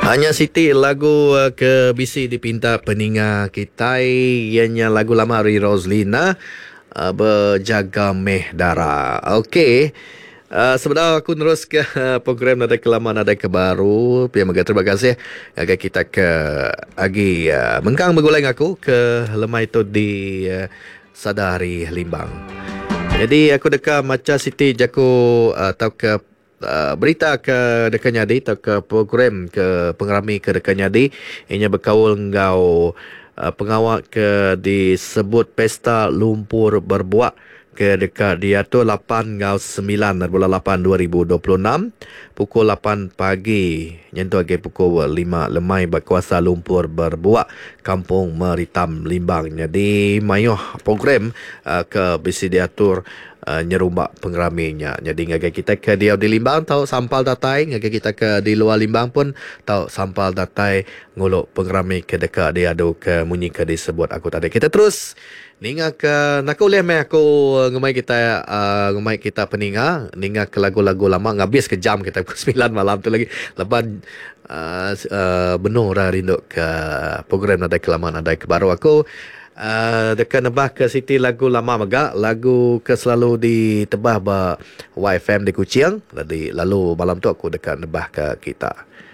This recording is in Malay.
Hanya Siti lagu ke bisi dipinta peninga kita ianya lagu lama dari Roslina berjaga meh darah. Okey. Sebenarnya aku terus ke program Nada Kelama Nada Kebaru. Terima kasih agak kita ke agi mengkang beguleng aku ke lemai itu di Sadari Limbang. Jadi aku dekat macam Siti jaku tahu ke berita ke dekat nyadi atau ke program ke pengerami ke dekat nyadi ianya berkaul ngau pengawak ke disebut pesta lumpur berbuak ke dekat dia tu 8 ngau 9 bulan 8 2026 pukul 8 pagi nyentuh lagi pukul 5 lemai berkuasa lumpur berbuak Kampung Meritam Limbang. Jadi mayuh program ke bisi diatur nyerumbak pengeraminya. Jadi ngagai kita ke dia di Limbang tahu sampal datai, ngagai kita ke di luar Limbang pun tahu sampal datai nguluk pengerami ke dekat dia adu ke munyi ke disebut aku tadi. Kita terus ninga ke nak boleh mai aku ngemai kita peninga ninga ke lagu-lagu lama ngabis ke jam kita pukul 9 malam tu lagi lepas benar rindu ke program Nada Kelama Nada Kebaru aku dekat nebah ke Siti lagu lama megak lagu ke selalu ditebah ba YFM di Kuching. Jadi lalu malam tu aku dekat nebah ke kita.